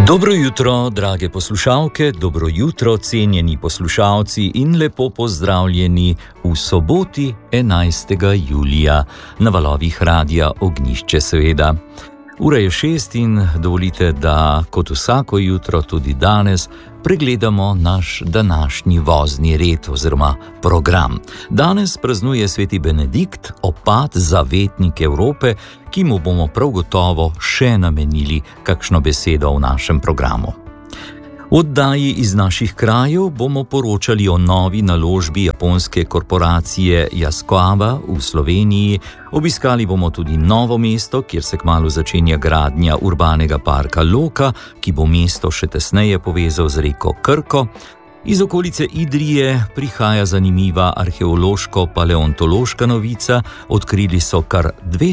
Dobro jutro, drage poslušalke, dobro jutro, cenjeni poslušalci in lepo pozdravljeni v soboti 11. julija na valovih Radia Ognjišče, seveda. Ura je 6 in dovolite, da kot vsako jutro tudi danes pregledamo naš današnji vozni red oziroma program. Danes praznuje sveti Benedikt, opat, zavetnik Evrope, ki mu bomo prav gotovo še namenili kakšno besedo v našem programu. V oddaji iz naših krajev bomo poročali o novi naložbi japonske korporacije Yaskawa v Sloveniji, obiskali bomo tudi Novo mesto, kjer se kmalu začenja gradnja urbanega parka Loka, ki bo mesto še tesneje povezal z reko Krko. Iz okolice Idrije prihaja zanimiva arheološko-paleontološka novica. Odkrili so kar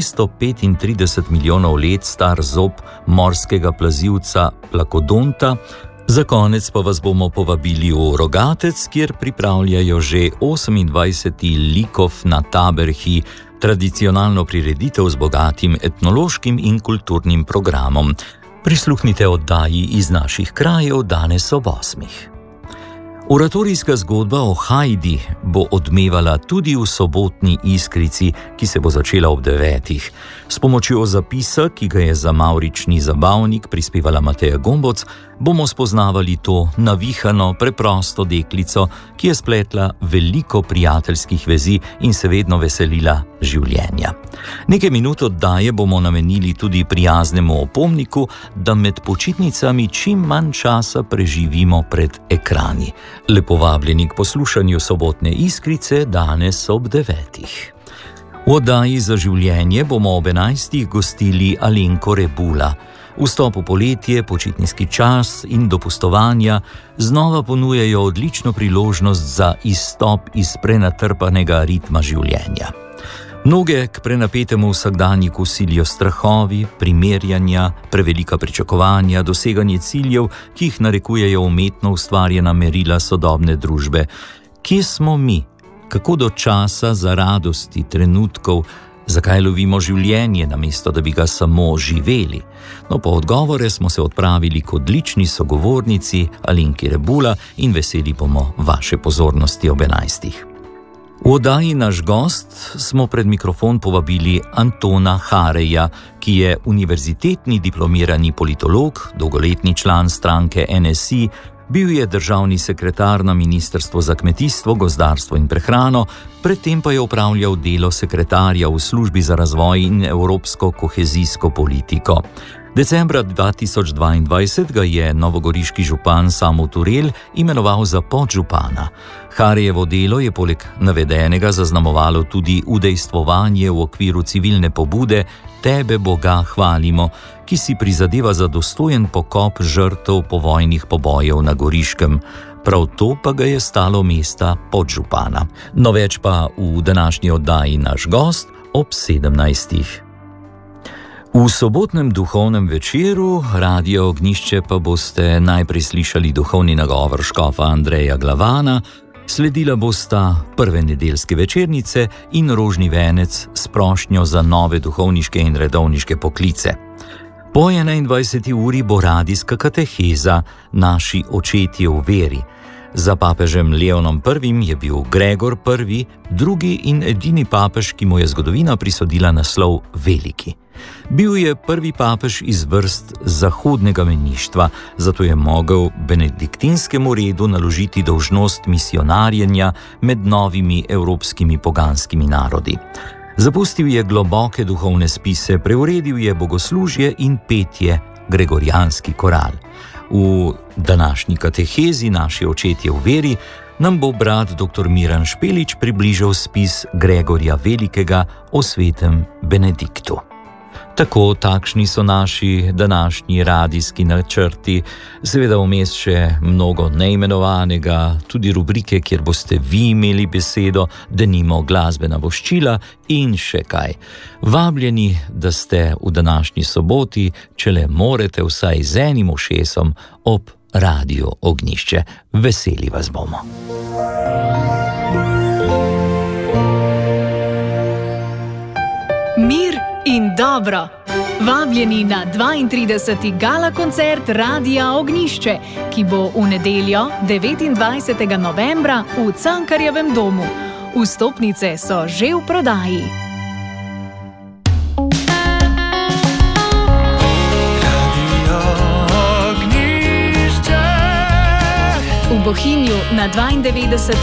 235 milijonov let star zob morskega plazivca Plakodonta. Za konec pa vas bomo povabili v Rogatec, kjer pripravljajo že 28. likov na Taberhi, tradicionalno prireditev z bogatim etnološkim in kulturnim programom. Prisluhnite oddaji iz naših krajev danes ob 8. Oratorijska zgodba o Hajdi bo odmevala tudi v sobotni Iskrici, ki se bo začela ob 9. S pomočjo zapisa, ki ga je za mavrični zabavnik prispevala Mateja Gomboc, bomo spoznavali to navihano, preprosto deklico, ki je spletla veliko prijateljskih vezi in se vedno veselila življenja. Nekaj minut oddaje bomo namenili tudi prijaznemu opomniku, da med počitnicami čim manj časa preživimo pred ekrani. Lepo vabljeni k poslušanju sobotne Iskrice danes ob 9. V oddaji za življenje bomo ob 11. gostili Alenko Rebula. Vstop v poletje, počitniški čas in dopustovanja znova ponujajo odlično priložnost za izstop iz prenatrpanega ritma življenja. Mnoge k prenapetemu vsakdanjiku silijo strahovi, primerjanja, prevelika pričakovanja, doseganje ciljev, ki jih narekujejo umetno ustvarjena merila sodobne družbe. Kje smo mi? Kako do časa za radosti, trenutkov? Zakaj lovimo življenje, namesto da bi ga samo živeli? No, po odgovore smo se odpravili k odlični sogovornici Alenki Rebula in veseli bomo vaše pozornosti ob 11. V oddaji Naš gost smo pred mikrofon povabili Antona Hareja, ki je univerzitetni diplomirani politolog, dolgoletni član stranke NSI, bil je državni sekretar na Ministrstvu za kmetijstvo, gozdarstvo in prehrano, predtem pa je opravljal delo sekretarja v službi za razvoj in evropsko kohezijsko politiko. Decembra 2022 ga je novogoriški župan Samo Turel imenoval za podžupana. Harejevo delo je poleg navedenega zaznamovalo tudi udejstvovanje v okviru civilne pobude Tebe, Boga, hvalimo, ki si prizadeva za dostojen pokop žrtev povojnih pobojev na Goriškem. Prav to pa ga je stalo mesta podžupana. No, več pa v današnji oddaji Naš gost ob 17. V sobotnem duhovnem večeru Radia Ognjišče pa boste najprej slišali duhovni nagovor škofa Andreja Glavana, sledila bosta prve nedeljske večernice in rožni venec s prošnjo za nove duhovniške in redovniške poklice. Po 21. uri bo radijska kateheza Naši očetje v veri. Za papežem Leonom I. je bil Gregor I., drugi in edini papež, ki mu je zgodovina prisodila naslov veliki. Bil je prvi papež iz vrst zahodnega meništva, zato je mogel benediktinskemu redu naložiti dolžnost misionarjenja med novimi evropskimi poganskimi narodi. Zapustil je globoke duhovne spise, preuredil je bogoslužje in petje, gregorijanski koral. V današnji katehezi Naši očetje v veri nam bo brat dr. Miran Špelič približal spis Gregorja Velikega o svetem Benediktu. Tako, takšni so naši današnji radijski načrti, seveda vmes še mnogo neimenovanega, tudi rubrike, kjer boste vi imeli besedo, denimo glasbena voščila in še kaj. Vabljeni, da ste v današnji soboti, če le morete vsaj z enim ušesom ob Radiu Ognjišče. Veseli vas bomo. Mir in dobro. Vabljeni na 32. gala koncert Radia Ognišče, ki bo v nedeljo 29. novembra v Cankarjevem domu. Vstopnice so že v prodaji. V Bohinju na 92.